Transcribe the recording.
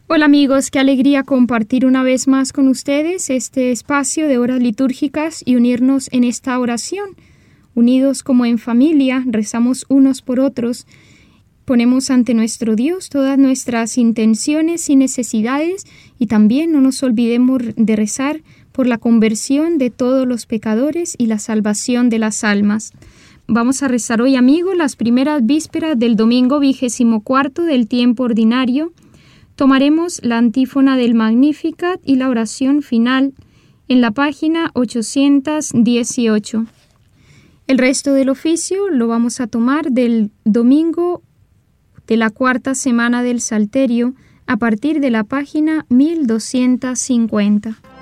Hola amigos, qué alegría compartir una vez más con ustedes este espacio de horas litúrgicas y unirnos en esta oración. Unidos como en familia, rezamos unos por otros, ponemos ante nuestro Dios todas nuestras intenciones y necesidades y también no nos olvidemos de rezar por la conversión de todos los pecadores y la salvación de las almas. Vamos a rezar hoy, amigos, las primeras vísperas del domingo 24 del tiempo ordinario. Tomaremos la antífona del Magnificat y la oración final en la página 818. El resto del oficio lo vamos a tomar del domingo de la cuarta semana del Salterio a partir de la página 1250.